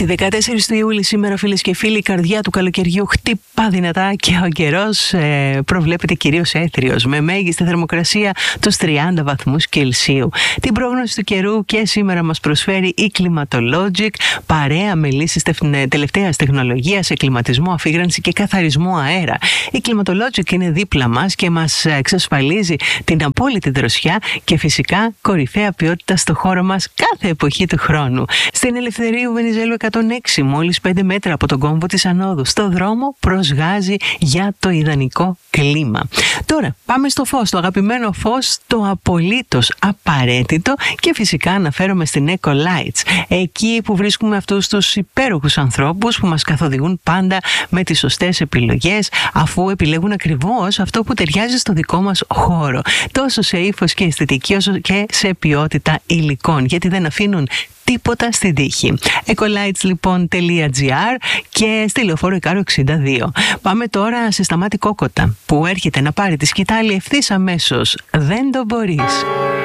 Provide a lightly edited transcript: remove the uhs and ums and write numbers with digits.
Τετάρτη 14 του Ιούλη σήμερα, φίλες και φίλοι, η καρδιά του καλοκαιριού χτυπά δυνατά και ο καιρός προβλέπεται κυρίως έθριος, με μέγιστη θερμοκρασία τους 30 βαθμούς Κελσίου. Την πρόγνωση του καιρού και σήμερα μας προσφέρει η Climatologic, παρέα με λύσεις τελευταίας τεχνολογίας σε κλιματισμό, αφήγρανση και καθαρισμό αέρα. Η Climatologic είναι δίπλα μας και μας εξασφαλίζει την απόλυτη δροσιά και φυσικά κορυφαία ποιότητα στο χώρο μας κάθε εποχή του χρόνου. Στην Ελευθερίου Βενιζέλου 106, μόλις 5 μέτρα από τον κόμβο της Ανόδου, στο δρόμο προς Γάζη για το ιδανικό κλίμα. Τώρα πάμε στο φως, το αγαπημένο φως, το απολύτως απαραίτητο, και φυσικά αναφέρομαι στην Eco Lights, εκεί που βρίσκουμε αυτούς τους υπέροχους ανθρώπους που μας καθοδηγούν πάντα με τις σωστές επιλογές, αφού επιλέγουν ακριβώς αυτό που ταιριάζει στο δικό μας χώρο, τόσο σε ύφος και αισθητική όσο και σε ποιότητα υλικών, γιατί δεν αφήνουν τίποτα στην τύχη. ecolights.gr και στη Λεωφόρο Ικάρο 62. Πάμε τώρα σε Σταμάτη Κόκοτα, που έρχεται να πάρει τη σκητάλη ευθύς αμέσως. Δεν το μπορείς.